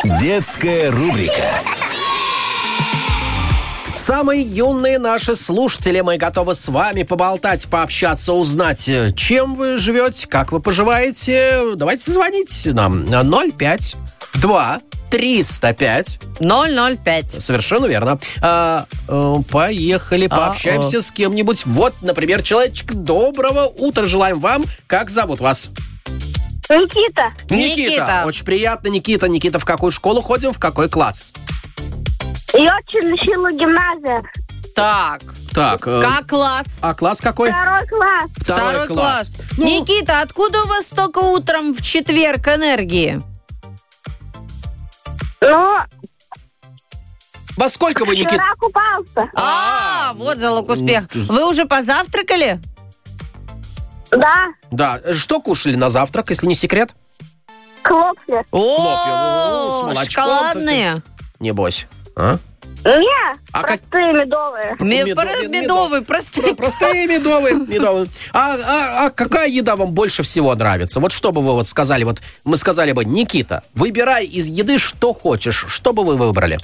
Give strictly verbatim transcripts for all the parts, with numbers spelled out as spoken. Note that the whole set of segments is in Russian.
Детская рубрика. Самые юные наши слушатели, мы готовы с вами поболтать, пообщаться, узнать, чем вы живете, как вы поживаете. Давайте звоните нам на ноль пять два триста пять ноль ноль пять. Совершенно верно. А, э, поехали, пообщаемся А-о. с кем-нибудь. Вот, например, человечек, доброго утра желаем вам. Как зовут вас? Никита. Никита. Никита. Очень приятно, Никита. Никита, в какую школу ходим, в какой класс? Йодчина гимназия. Так, Так. э, как класс? А класс какой? Второй класс. Второй класс. Ну, Никита, откуда у вас столько утром в четверг энергии? Ну, во сколько вы, Никита? вчера купался. А, вот залог успеха. Вы уже позавтракали? Да, Да. Что кушали на завтрак, если не секрет? хлопья. ну, с О, молочком шоколадные. Небось. А? Не, А как- простые медовые. Ме- Медо- про- мед- Медовый, Про- простые. Простые медовые. медовые. А, а- а какая еда вам больше всего нравится? Вот что бы вы вот сказали? Вот мы сказали бы, Никита, выбирай из еды, что хочешь. Что бы вы выбрали?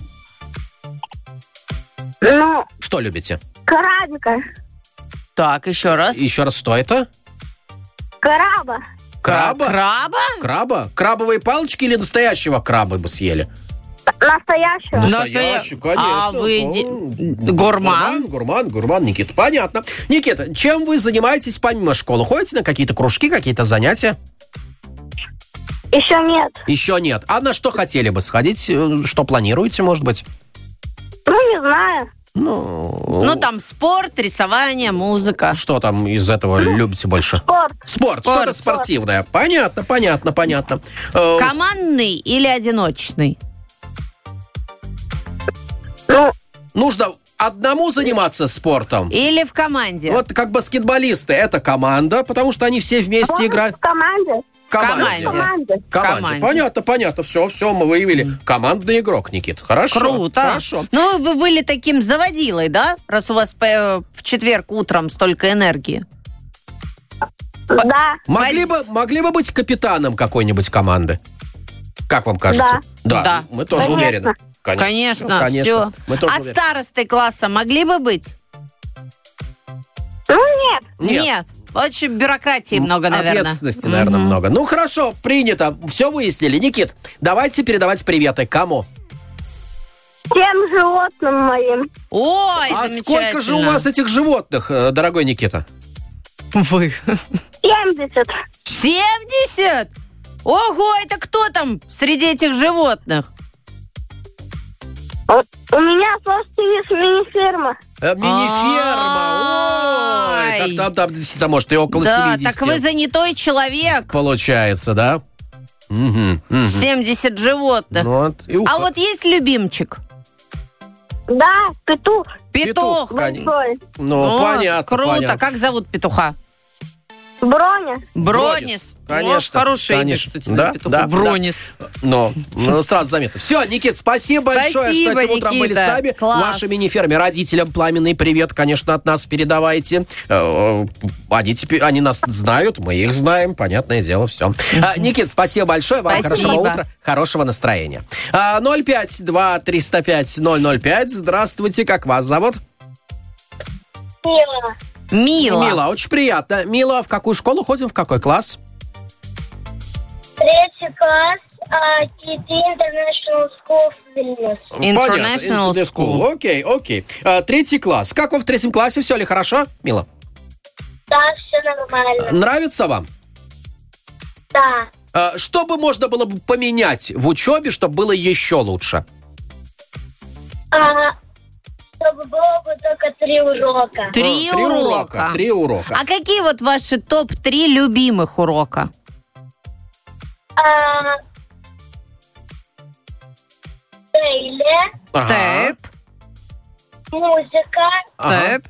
Ну, Что любите? крабика. Так, еще раз. Еще раз, что это? Краба. Краба? Краба? Краба? Крабовые палочки или настоящего краба бы съели? Настоящего. Настоящий, конечно. А вы О, де- Гурман, гурман? гурман, гурман, Никита. Понятно. Никита, чем вы занимаетесь помимо школы? Ходите на какие-то кружки, какие-то занятия? Еще нет. Еще нет. А на что хотели бы сходить? Э, Что планируете, может быть? Ну, не знаю. Ну, Ну, там спорт, рисование, музыка. что там из этого любите больше? Спорт. Спорт, Спорт. что-то спортивное. Понятно, понятно, понятно. Э, Командный или одиночный? Ну, Нужно одному заниматься спортом. Или в команде? Вот как баскетболисты, это команда, потому что они все вместе может, играют. в команде. В команде. команде. В команде. Команде. команде. Понятно, понятно. Все, все, мы выявили. Командный игрок, Никит. Хорошо. Круто. Хорошо. Ну, вы были таким заводилой, да? Раз у вас э, в четверг утром столько энергии. Да. Могли бы, могли бы быть капитаном какой-нибудь команды? Как вам кажется? Да. мы тоже Конечно. уверены. Конечно, конечно. все. Мы тоже А уверены. старостой класса могли бы быть? Ну, нет. Нет. Очень бюрократии много, наверное. Ответственности, наверное, Мгм. много. Ну, хорошо, принято. Все выяснили. Никит, давайте передавать приветы. Кому? Всем животным моим. Ой, А замечательно. сколько же у вас этих животных, э, дорогой Никита? Вы. семьдесят. семьдесят? Ого, это кто там среди этих животных? Вот у меня собственность мини-ферма. Э, Мини-ферма. Ой, Ай. так там, там действительно, может, и около Да, семидесяти. так вы занятой человек. Получается, да? Мгм, мгм. семьдесят животных. Вот. И уха- А вот есть любимчик? Да, петух Петух. Петух, конечно. большой. Ну, О, понятно, Круто. понятно. Как зовут петуха? Броня. Бронис. Конечно, О, хорошее имя, конечно. кстати, Да, на петуха. да, Бронис. Но ну, сразу заметно. Все, Никит, спасибо, большое, что Спасибо, этим утром были с Никита. нами. Класс. Вашей мини-ферме, родителям пламенный привет, конечно, от нас передавайте. Э, Они, теперь, они нас знают, мы их знаем, понятное дело, все. Никит, спасибо большое, вам Спасибо. хорошего утра, хорошего настроения. А, ноль пять два триста пять ноль ноль пять. Здравствуйте, как вас зовут? Мила. Мила. Мила, очень приятно. Мила, в какую школу ходим, в какой класс? Третий класс. Кити International School в Вильнюсе. International Понятно, School. Окей, окей. А, третий класс. Как вам в третьем классе? Все ли хорошо, Мила? Да, все нормально. Нравится вам? Да. А, что бы можно было бы поменять в учебе, чтобы было еще лучше? А, чтобы было бы только три урока. Три А, три урока. Три урока. А какие вот ваши топ-три любимых урока? А, Дейли, Ага. Тэп. музыка Ага. Тэп.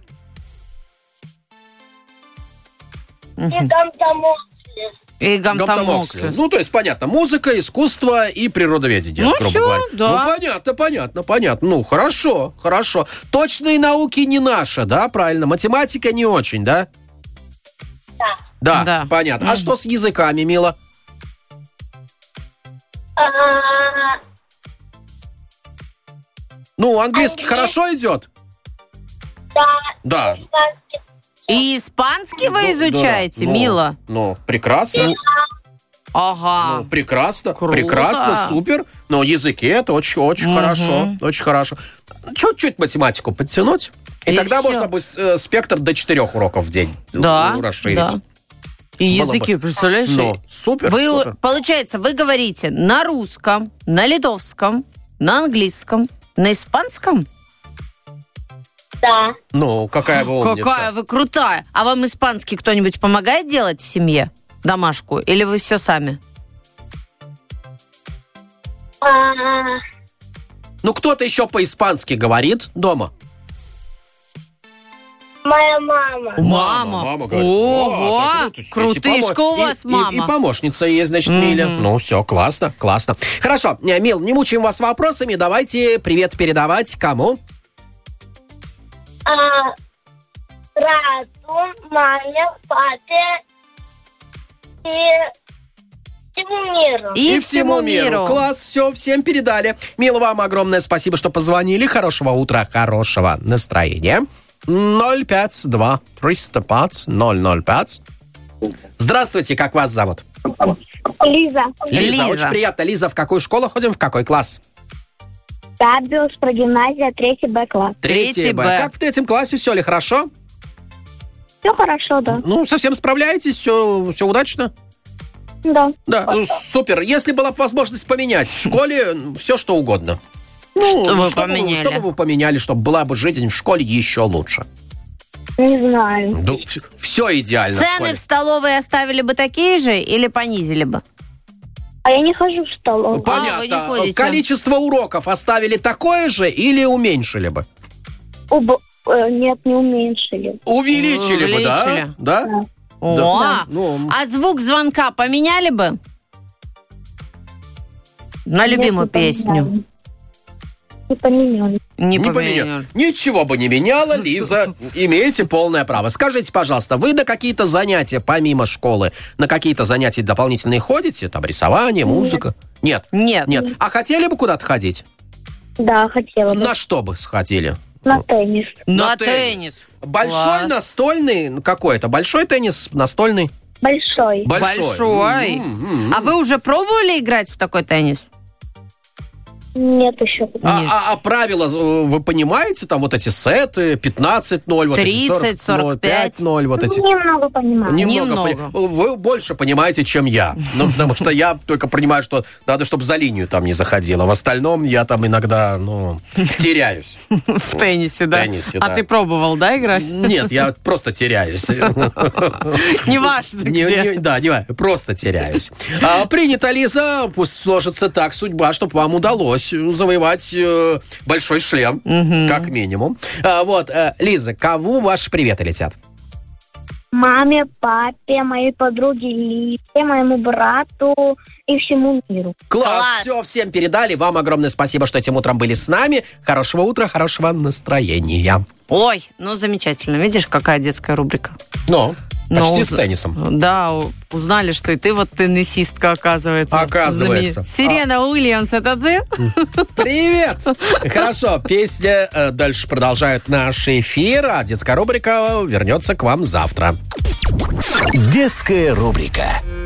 и гамтомосли. И Гамтомоксли. гамтомоксли. Ну, то есть, понятно, музыка, искусство и природоведение, Ну, грубо всё, говоря. да. Ну, понятно, понятно, понятно. Ну, хорошо, хорошо. Точные науки не наши, да, правильно? Математика не очень, да? Да. Да, Да. понятно. А Мгм. что с языками, Мила? А, Ну, английский хорошо идет? Да. Да. Испанский. И испанский вы Ну, изучаете, да, ну, Мила? Ну, прекрасно. Ага. Ну, прекрасно, Круто. прекрасно, супер. Но языки это очень, очень Мгм. хорошо, очень хорошо. Чуть-чуть математику подтянуть, и, И тогда всё. можно бы э, спектр до четырех уроков в день Да, ну, расширить. да. И Было бы. языки, представляешь? Ну, супер, Вы, супер. получается, вы говорите на русском, на литовском, на английском, на испанском? Да. Ну, какая вы умница. Какая вы крутая. А вам испанский кто-нибудь помогает делать в семье? Домашку? Или вы все сами? А, Ну, кто-то еще по-испански говорит дома? моя мама. Мама. Мама говорит. Ого, «О, это круто. Есть и крутышка помо- у вас, и- и- мама. И, помощница есть, значит, Миля. Ну, все, классно, классно. Хорошо, э, Мил, не мучаем вас вопросами. Давайте привет передавать кому? А, брату, маме, папе и всему миру. И, всему миру. Класс, все, всем передали. Мила, вам огромное спасибо, что позвонили. Хорошего утра, хорошего настроения. ноль пять два триста пять ноль ноль пять. Здравствуйте, как вас зовут? Лиза. Лиза, Лиза. очень приятно. Лиза, в какую школу ходим, в какой класс? Табиус, прогимназия, третий Б класс. Третий Б. Как в третьем классе, все ли хорошо? Все хорошо, да. Ну, совсем справляетесь, все, все удачно? Да. Да, ну, супер. Если была бы возможность поменять в школе все, что угодно. Ну, Что вы что бы поменяли? Что бы вы поменяли, чтобы была бы жизнь в школе еще лучше? Не знаю. Ну, все идеально в Цены школе. в столовой оставили бы такие же или понизили бы? А я не хожу в столовую. А, вы не Понятно. ходите. Количество уроков оставили такое же или уменьшили бы? Уб- э, Нет, не уменьшили. Увеличили, бы, да? Увеличили. Да? О, Да. Ну, а звук звонка поменяли бы? На Нет, любимую не поменяли. песню. Не поменяли. Не, не поменяли. поменял. Ничего бы не меняло, Лиза. Имеете полное право. Скажите, пожалуйста, вы на какие-то занятия помимо школы, на какие-то занятия дополнительные ходите? Там рисование, музыка? Нет. Нет. Нет. А хотели бы куда-то ходить? Да, хотела бы. На что бы сходили? На теннис. На, На теннис. теннис. Большой, Класс. настольный? Ну, какой это? Большой теннис? Настольный? Большой. Большой. Большой. М-м-м. А вы уже пробовали играть в такой теннис? Нет еще. А, Нет. а- а правила э, вы понимаете? Там вот эти сеты, пятнадцать ноль, вот эти тридцать, сорок пять. ноль, вот эти. Немного понимаю. Немного. Немного. пони- Вы больше понимаете, чем я. Ну, потому что я только понимаю, что надо, чтобы за линию там не заходила. В остальном я там иногда, ну, теряюсь. В теннисе, да? теннисе, А да. ты пробовал, да, играть? Нет, я просто теряюсь. Неважно Не- где. не- Да, не важно, просто теряюсь. А, принято, Лиза. Пусть сложится так судьба, чтобы вам удалось завоевать э, большой шлем, как минимум. А, вот, э, Лиза, кому ваши приветы летят? Маме, папе, моей подруге Лизе, моему брату и всему миру. Класс, Класс. все, всем передали. Вам огромное спасибо, что этим утром были с нами. Хорошего утра, хорошего настроения. Ой, ну замечательно. Видишь, какая детская рубрика? Ну, почти Ну, с теннисом. Да, у- узнали, что и ты вот теннисистка, оказывается. Оказывается. Знамен- Сирена Уильямс, это ты? Привет! Хорошо, песня э, дальше продолжает наш эфир, а детская рубрика вернется к вам завтра. Детская рубрика.